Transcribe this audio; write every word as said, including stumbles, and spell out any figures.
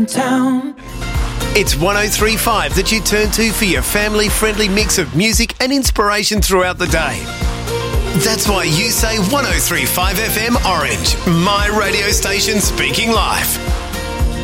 town. It's one oh three point five that you turn to for your family-friendly mix of music and inspiration throughout the day. That's why you say one oh three point five F M Orange, my radio station speaking life.